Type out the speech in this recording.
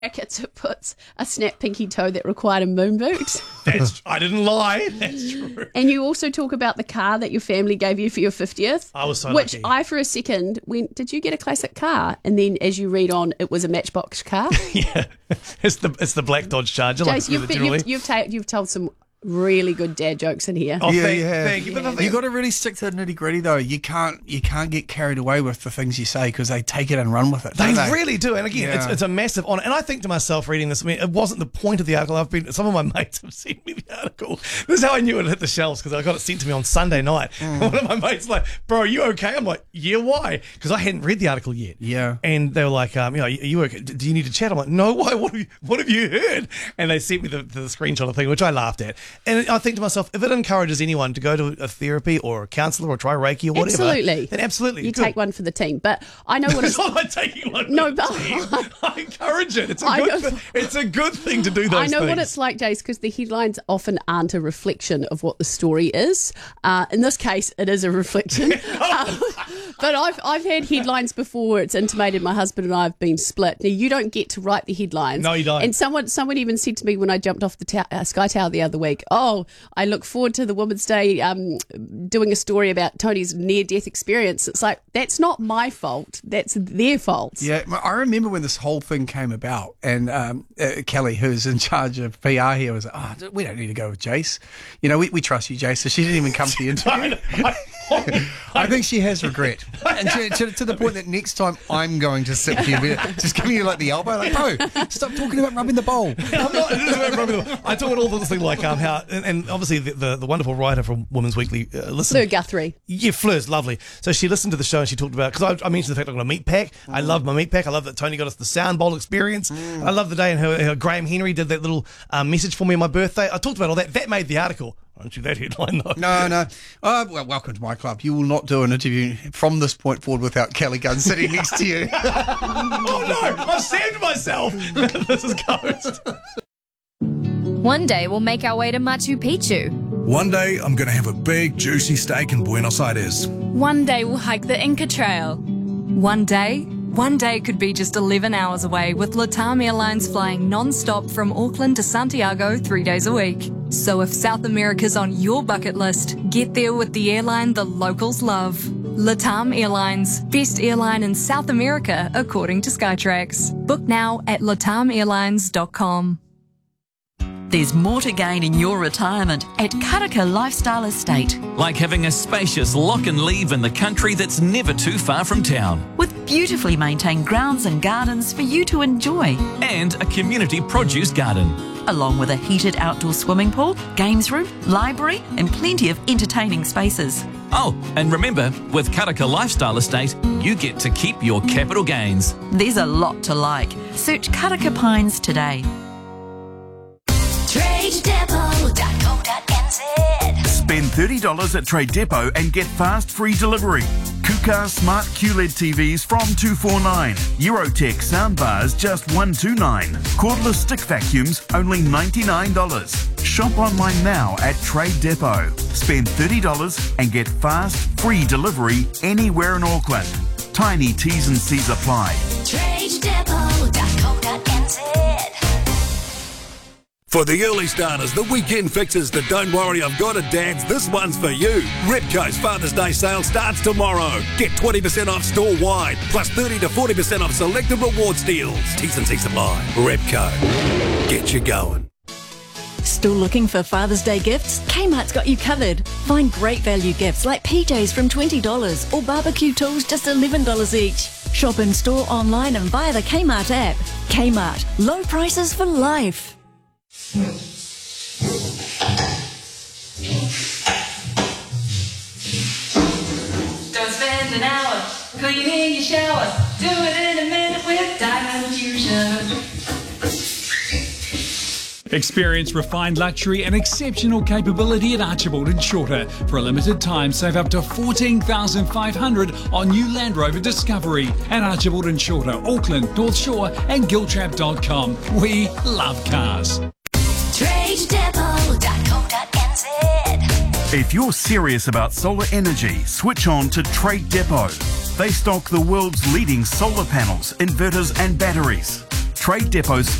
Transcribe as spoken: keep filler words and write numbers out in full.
brackets it puts a snap pinky toe that required a moon boot. That's, I didn't lie. That's true. And you also talk about the car that your family gave you for your fiftieth. I was so Which lucky. I, for a second, went, did you get a classic car? And then as you read on, it was a Matchbox car. Yeah, it's the it's the black Dodge Charger. Jace, like you've, been, you've, you've, ta- you've told some really good dad jokes in here. Oh, Yeah, thank, yeah. thank you. But the thing You got to really stick to the nitty gritty, though. You can't you can't get carried away with the things you say because they take it and run with it. They, don't they really do, and again, it's, Yeah. it's a massive honour. And I think to myself, reading this, I mean, it wasn't the point of the article. I've been, some of my mates have sent me the article. This is how I knew it hit the shelves because I got it sent to me on Sunday night. Mm. One of my mates was like, "Bro, are you okay?" I'm like, "Yeah, why?" Because I hadn't read the article yet. Yeah. And they were like, um, "You know, are you okay? Do you need to chat?" I'm like, "No, why? What have you, what have you heard?" And they sent me the, the screenshot of the thing, which I laughed at. And I think to myself, if it encourages anyone to go to a therapy or a counsellor or try Reiki or whatever, Absolutely. then absolutely, You good. take one for the team. But I know what It's it's... not like taking one. No, for but- the team. I encourage it. It's a I good. know- Th- it's a good thing to do those I know things. what it's like, Jace, because the headlines often aren't a reflection of what the story is. Uh, in this case, it is a reflection. um, but I've I've had headlines before where it's intimated my husband and I have been split. Now, you don't get to write the headlines. No, you don't. And someone someone even said to me when I jumped off the ta- uh, Sky Tower the other week, oh, I look forward to the Women's Day um, doing a story about Tony's near-death experience. It's like, that's not my fault. That's their fault. Yeah, I remember when this whole thing came about, and um, uh, Kelly, who's in charge of P R here, was like, oh, we don't need to go with Jace. You know, we, we trust you, Jace. So she didn't even come to the interview. I think she has regret. And to, to, to the point that next time I'm going to sit here, just giving you like the elbow, like, bro, stop talking about rubbing the bowl. I'm not, it is about rubbing the- I talk about all this thing like um how and, and obviously the, the the wonderful writer from Women's Weekly uh, listen. Fleur Guthrie. Yeah, Fleur's lovely. So she listened to the show and she talked about, because I, I mentioned the fact I got a meat pack. Mm. I love my meat pack. I love that Tony got us the sound bowl experience. Mm. I love the day and how, how Graham Henry did that little um, message for me on my birthday. I talked about all that. That made the article. Aren't you that headline though? No, no. Uh, well, welcome to my club. You will not do an interview from this point forward without Kelly Gunn sitting next to you. Oh no! I've saved myself. This is Ghost. One day we'll make our way to Machu Picchu. One day, I'm going to have a big, juicy steak in Buenos Aires. One day we'll hike the Inca Trail. One day, one day could be just eleven hours away with LATAM Airlines flying non-stop from Auckland to Santiago three days a week. So if South America's on your bucket list, get there with the airline the locals love. LATAM Airlines, best airline in South America according to Skytrax. Book now at latam airlines dot com. There's more to gain in your retirement at Karaka Lifestyle Estate. Like having a spacious lock and leave in the country that's never too far from town. With beautifully maintained grounds and gardens for you to enjoy. And a community produce garden. Along with a heated outdoor swimming pool, games room, library and plenty of entertaining spaces. Oh, and remember, with Karaka Lifestyle Estate, you get to keep your capital gains. There's a lot to like. Search Karaka Pines today. trade depot dot co dot n z. Spend thirty dollars at Trade Depot and get fast free delivery. Kuka Smart Q L E D T Vs from two forty-nine. Eurotech soundbars just one twenty-nine. Cordless stick vacuums only ninety-nine dollars. Shop online now at Trade Depot. Spend thirty dollars and get fast free delivery anywhere in Auckland. Tiny T's and C's apply. trade depot dot co dot n z. For the early starters, the weekend fixes that don't worry, I've got a dance, this one's for you. Repco's Father's Day sale starts tomorrow. Get twenty percent off store-wide, plus thirty to forty percent off selected rewards deals. T's and C's apply. Repco. Get you going. Still looking for Father's Day gifts? Kmart's got you covered. Find great value gifts like P Js from twenty dollars or barbecue tools just eleven dollars each. Shop in store, online and via the Kmart app. Kmart. Low prices for life. Don't spend an hour cleaning your shower. Do it in a minute with Diamond Fusion. Experience refined luxury and exceptional capability at Archibald and Shorter. For a limited time, save up to fourteen thousand five hundred dollars on new Land Rover Discovery at Archibald and Shorter, Auckland, North Shore and giltrap dot com. We love cars. trade depot dot co dot n z. If you're serious about solar energy, switch on to Trade Depot. They stock the world's leading solar panels, inverters and batteries. Trade Depot's